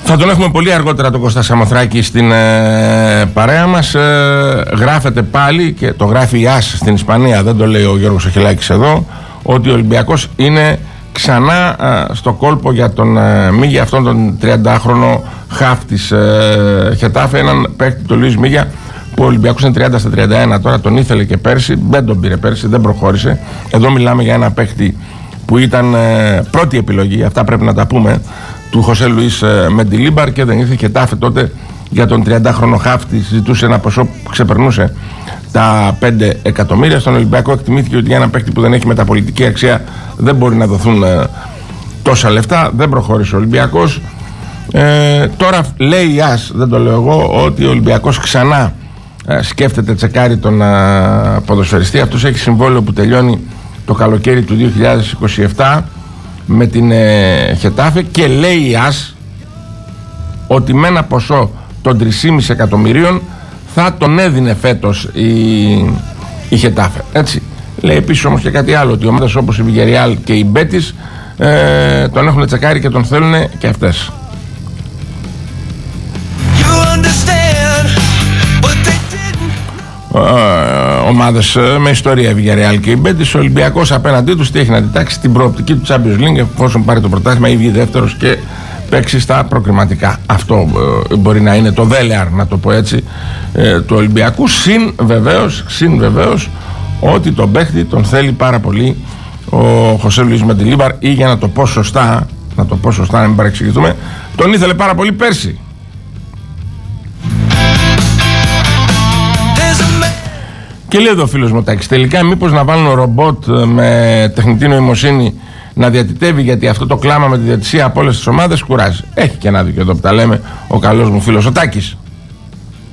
Θα τον έχουμε πολύ αργότερα τον Κώστα Σαμοθράκη στην παρέα μας. Γράφεται πάλι, και το γράφει η ΑΣ στην Ισπανία, δεν το λέει ο Γιώργος Αχιλλάκης εδώ, ότι ο Ολυμπιακός είναι ξανά στο κόλπο για τον Μίγια, αυτόν τον 30χρονο χαφ της Χετάφε, έναν παίκτη, τον Λουίς Μίγια, που ο Ολυμπιακός είναι 30 στα 31 τώρα, τον ήθελε και πέρσι, δεν τον πήρε πέρσι, δεν προχώρησε. Εδώ μιλάμε για ένα παίκτη που ήταν πρώτη επιλογή, αυτά πρέπει να τα πούμε, του Χωσέ Λουίς Μεντιλίμπαρ, και δεν ήρθε η Χετάφε τότε για τον 30χρονο χαφ, τη ζητούσε ένα ποσό που ξεπερνούσε τα 5 εκατομμύρια. Στον Ολυμπιακό εκτιμήθηκε ότι για ένα παίκτη που δεν έχει μεταπολιτική αξία δεν μπορεί να δοθούν τόσα λεφτά. Δεν προχώρησε ο Ολυμπιακός. Τώρα λέει η ΑΣ, δεν το λέω εγώ, ότι ο Ολυμπιακός ξανά σκέφτεται, τσεκάρει τον ποδοσφαιριστή. Αυτός έχει συμβόλαιο που τελειώνει το καλοκαίρι του 2027 με την Χετάφε, και λέει η ΑΣ ότι με ένα ποσό των 3,5 εκατομμυρίων θα τον έδινε φέτος η Χετάφε. Έτσι. Λέει επίσης όμως και κάτι άλλο, ότι οι ομάδες όπως η Βιγερεάλ και η Μπέτις τον έχουν τσεκάρει και τον θέλουν και αυτές. Ομάδες με ιστορία, η Βιγερεάλ και η Μπέτις. Ο Ολυμπιακός απέναντί τους τι έχει να διτάξει? Την προοπτική του Champions League, εφόσον πάρει το πρωτάθλημα ή βγει δεύτερος και παίξει στα προκριματικά. Αυτό μπορεί να είναι το δέλεαρ, να το πω έτσι, του Ολυμπιακού. Συν βεβαίως ότι τον παίχτη τον θέλει πάρα πολύ ο Χωσέ Λουίς Μεντιλίμπαρ, ή για να το πω σωστά, να μην παρεξηγηθούμε, τον ήθελε πάρα πολύ πέρσι. Και λέει εδώ ο φίλος μου Τάκης, τελικά μήπως να βάλουν ρομπότ με τεχνητή νοημοσύνη να διατητεύει, γιατί αυτό το κλάμα με τη διατησία από όλες τις ομάδες κουράζει. Έχει και ένα δίκιο εδώ που τα λέμε ο καλός μου φίλος ο Τάκης.